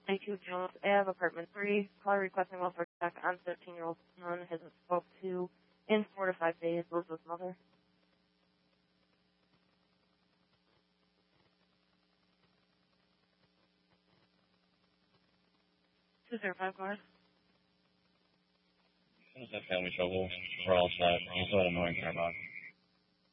A2 Jones Ave, apartment 3. Caller requesting welfare check on 13-year-old son. Hasn't spoke to in 4 to 5 days. Lives with mother. 205 Mars. What is that family trouble? We're all set. You still had a annoying car box.